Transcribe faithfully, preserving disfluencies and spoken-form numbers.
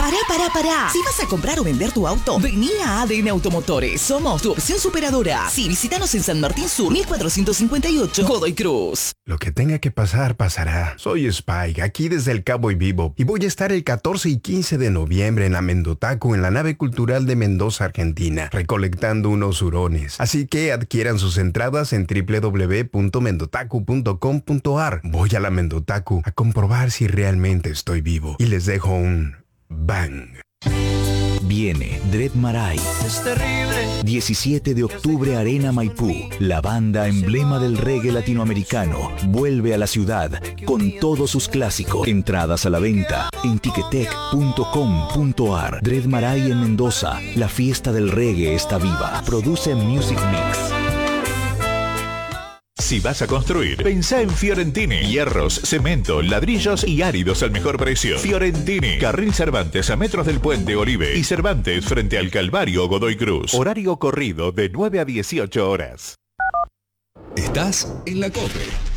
Pará, pará, pará. Si vas a comprar o vender tu auto, vení a A D N Automotores. Somos tu opción superadora. Sí, visítanos en San Martín Sur, mil cuatrocientos cincuenta y ocho, Godoy Cruz. Lo que tenga que pasar, pasará. Soy Spike, aquí desde el Cabo y Vivo, y voy a estar el catorce y quince de noviembre en la Mendotacu, en la nave cultural de Mendoza, Argentina, recolectando unos hurones. Así que adquieran sus entradas en doble u doble u doble u punto mendotacu punto com punto a r. Voy a la Mendotacu a comprobar si realmente estoy vivo. Y les dejo un bang. Viene Dread Marai. Es terrible. diecisiete de octubre, Arena Maipú. La banda emblema del reggae latinoamericano vuelve a la ciudad con todos sus clásicos. Entradas a la venta en ticketek punto com punto a r. Dread Marai en Mendoza. La fiesta del reggae está viva. Produce Music Mix. Si vas a construir, pensá en Fiorentini. Hierros, cemento, ladrillos y áridos al mejor precio. Fiorentini. Carril Cervantes a metros del puente Oribe y Cervantes frente al Calvario Godoy Cruz. Horario corrido de nueve a dieciocho horas. Estás en la COPE.